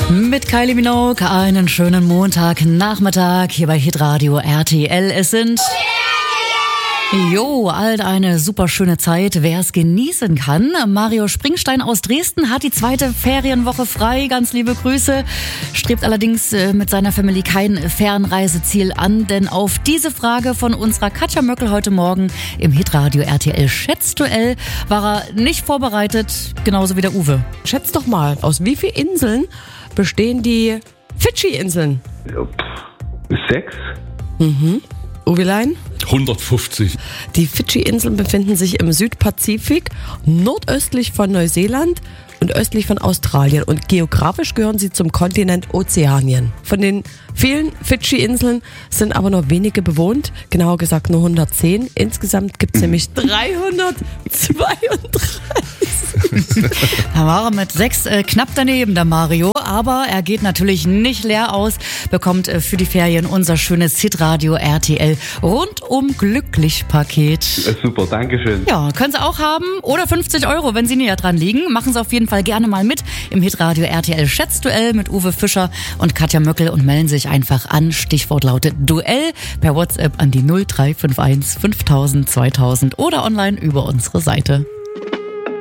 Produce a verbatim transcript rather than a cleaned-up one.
Mit Kylie Minogue einen schönen Montagnachmittag hier bei Hitradio R T L. Es sind... Jo, all eine super schöne Zeit, wer es genießen kann. Mario Springstein aus Dresden hat die zweite Ferienwoche frei, ganz liebe Grüße. Strebt allerdings mit seiner Family kein Fernreiseziel an, denn auf diese Frage von unserer Katja Möckel heute Morgen im Hitradio R T L Schätzduell war er nicht vorbereitet, genauso wie der Uwe. Schätz doch mal, aus wie vielen Inseln bestehen die Fidschi-Inseln? Sechs? Mhm. Uwelein? hundertfünfzig. Die Fidschi-Inseln befinden sich im Südpazifik, nordöstlich von Neuseeland und östlich von Australien. Und geografisch gehören sie zum Kontinent Ozeanien. Von den vielen Fidschi-Inseln sind aber nur wenige bewohnt, genauer gesagt nur hundertzehn. Insgesamt gibt es nämlich dreihundertzweiunddreißig. Da war er mit sechs äh, knapp daneben, der Mario. Aber er geht natürlich nicht leer aus, bekommt äh, für die Ferien unser schönes Hitradio R T L rundum Glücklich-Paket. Super, danke schön. Ja, können Sie auch haben. Oder fünfzig Euro, wenn Sie näher dran liegen. Machen Sie auf jeden Fall gerne mal mit im Hitradio R T L Schätzduell mit Uwe Fischer und Katja Möckel und melden sich einfach an. Stichwort lautet Duell per WhatsApp an die null drei fünf eins fünftausend zweitausend oder online über unsere Seite.